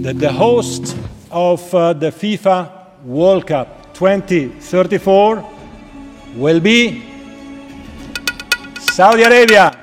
that the host of the FIFA World Cup 2034 will be Saudi Arabia.